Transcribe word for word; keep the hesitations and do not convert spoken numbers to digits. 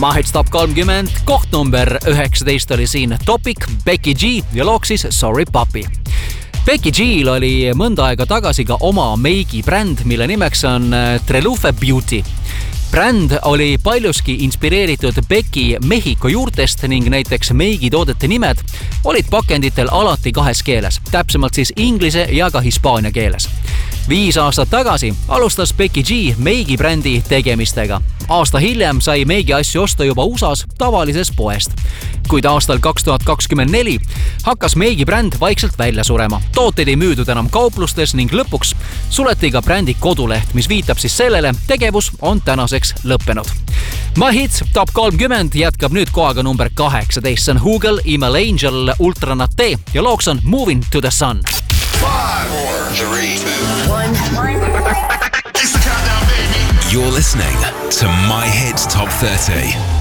Mahits Top kolmkümmend, koht number üheksateist oli siin Topic, Becky G ja looksis Sorry Puppy. Becky G'l oli mõnda aega tagasi ka oma meigi bränd, mille nimeks on Trelufe Beauty. Bränd oli paljuski inspireeritud Becky Mehhiko juurtest ning näiteks meigitoodete nimed olid pakenditel alati kahes keeles, täpsemalt siis inglise ja ka hispaania keeles. Viis aastat tagasi alustas Becky G meigi brändi tegemistega. Aasta hiljem sai meigi asju osta juba U S As tavalisest poest. Kuid aastal kaks tuhat kakskümmend neli hakkas meigi bränd vaikselt välja surema. Tooteid ei müüdud enam kauplustes ning lõpuks suleti ka brändi koduleht, mis viitab siis sellele, tegevus on tänaseks lõppenud. Mahits Top kolmkümmend jätkab nüüd kohaga number kaheksateist. See on Hugel, Email Angel, Ultranate ja looks on Moving to the Sun. Five, four, three, two, one. It's the countdown, baby. You're listening to My Hits Top thirty.